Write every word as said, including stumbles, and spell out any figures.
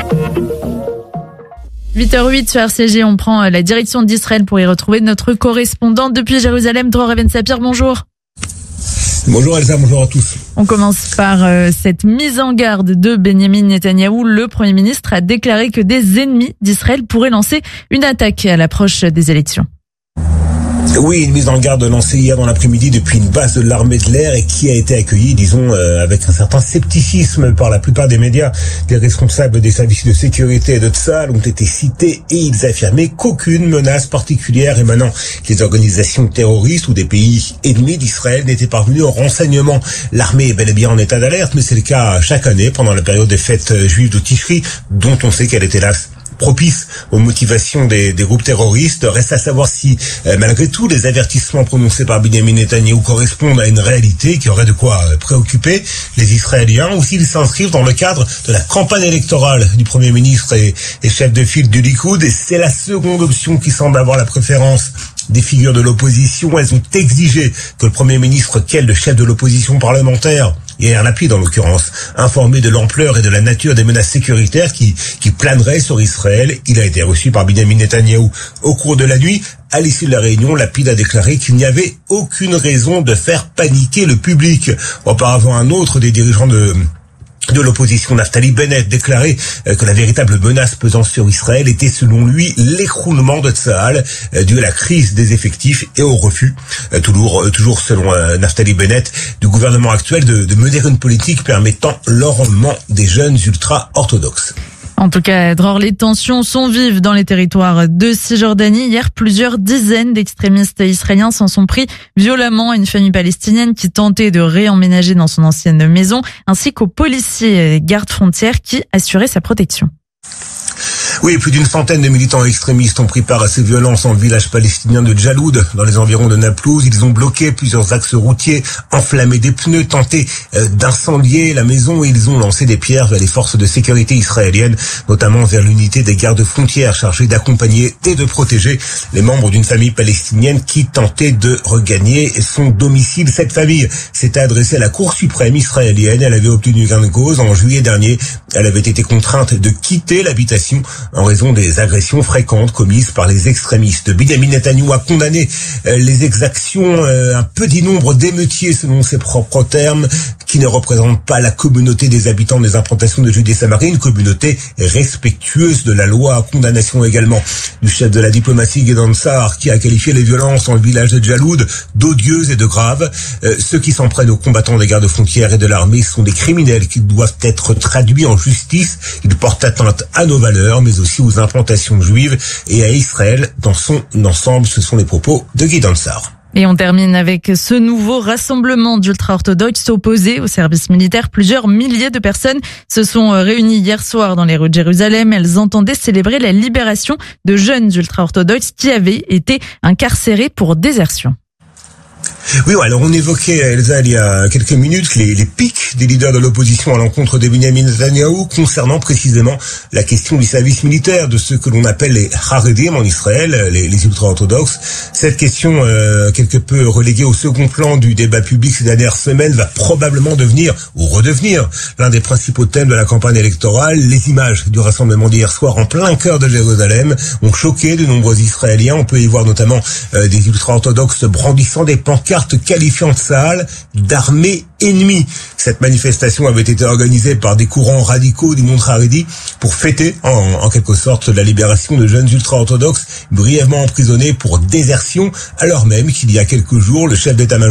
huit heures huit sur R C G, on prend la direction d'Israël pour y retrouver notre correspondant depuis Jérusalem, Dror Even-Sapir, bonjour. Bonjour Elsa, bonjour à tous. On commence par euh, cette mise en garde de Benyamin Netanyahou. Le Premier ministre a déclaré que des ennemis d'Israël pourraient lancer une attaque à l'approche des élections. Oui, une mise en garde lancée hier dans l'après-midi depuis une base de l'armée de l'air et qui a été accueillie, disons, euh, avec un certain scepticisme par la plupart des médias. Les responsables des services de sécurité de Tsahal ont été cités et ils affirmaient qu'aucune menace particulière émanant des organisations terroristes ou des pays ennemis d'Israël n'était parvenue au renseignement. L'armée est bel et bien en état d'alerte, mais c'est le cas chaque année pendant la période des fêtes juives de Tishri, dont on sait qu'elle est hélas propice aux motivations des, des groupes terroristes. Reste à savoir si, euh, malgré tout, les avertissements prononcés par Benyamin Netanyahou correspondent à une réalité qui aurait de quoi euh, préoccuper les Israéliens, ou s'ils s'inscrivent dans le cadre de la campagne électorale du Premier ministre et, et chef de file du Likoud. Et c'est la seconde option qui semble avoir la préférence des figures de l'opposition. Elles ont exigé que le Premier ministre, quel le chef de l'opposition parlementaire, Yair Lapid en l'occurrence, informé de l'ampleur et de la nature des menaces sécuritaires qui, qui planeraient sur Israël. Il a été reçu par Benyamin Netanyahou au cours de la nuit. À l'issue de la réunion, Lapid a déclaré qu'il n'y avait aucune raison de faire paniquer le public. Auparavant, un autre des dirigeants de de l'opposition, Naftali Bennett, déclarait que la véritable menace pesant sur Israël était selon lui l'écroulement de Tsahal dû à la crise des effectifs et au refus, toujours, toujours selon Naftali Bennett, du gouvernement actuel de, de mener une politique permettant l'enrôlement des jeunes ultra-orthodoxes. En tout cas, Dror, les tensions sont vives dans les territoires de Cisjordanie. Hier, plusieurs dizaines d'extrémistes israéliens s'en sont pris violemment à une famille palestinienne qui tentait de réemménager dans son ancienne maison, ainsi qu'aux policiers gardes-frontières qui assuraient sa protection. Oui, plus d'une centaine de militants extrémistes ont pris part à ces violences en village palestinien de Djaloud, dans les environs de Naplouse. Ils ont bloqué plusieurs axes routiers, enflammé des pneus, tenté euh, d'incendier la maison et ils ont lancé des pierres vers les forces de sécurité israéliennes, notamment vers l'unité des gardes-frontières chargée d'accompagner et de protéger les membres d'une famille palestinienne qui tentait de regagner son domicile. Cette famille s'était adressée à la Cour suprême israélienne. Elle avait obtenu gain de cause. En juillet dernier, elle avait été contrainte de quitter l'habitation en raison des agressions fréquentes commises par les extrémistes. Benyamin Netanyahou a condamné euh, les exactions, euh, un petit nombre d'émeutiers selon ses propres termes, qui ne représentent pas la communauté des habitants des implantations de Judée-Samarie, une communauté respectueuse de la loi. Condamnation également du chef de la diplomatie Gideon Sa'ar, qui a qualifié les violences dans le village de Djaloud d'odieuses et de graves. Euh, ceux qui s'en prennent aux combattants des gardes-frontières et de l'armée sont des criminels qui doivent être traduits en justice. Ils portent atteinte à nos valeurs, mais aussi aux implantations juives et à Israël dans son ensemble. Ce sont les propos de Gideon Sa'ar. Et on termine avec ce nouveau rassemblement d'ultra-orthodoxes opposés au service militaire. Plusieurs milliers de personnes se sont réunies hier soir dans les rues de Jérusalem. Elles entendaient célébrer la libération de jeunes ultra-orthodoxes qui avaient été incarcérés pour désertion. Oui, alors on évoquait, Elsa, il y a quelques minutes, les, les pics des leaders de l'opposition à l'encontre de Benyamin Netanyahou concernant précisément la question du service militaire de ceux que l'on appelle les Haredim en Israël, les, les ultra-orthodoxes. Cette question, euh, quelque peu reléguée au second plan du débat public ces dernières semaines, va probablement devenir, ou redevenir, l'un des principaux thèmes de la campagne électorale. Les images du rassemblement d'hier soir en plein cœur de Jérusalem ont choqué de nombreux Israéliens. On peut y voir notamment euh, des ultra-orthodoxes brandissant des pancartes qualifiant Tsahal d'armée ennemie. Cette manifestation avait été organisée par des courants radicaux du monde haredi pour fêter en, en quelque sorte la libération de jeunes ultra-orthodoxes brièvement emprisonnés pour désertion, alors même qu'il y a quelques jours, le chef d'état-major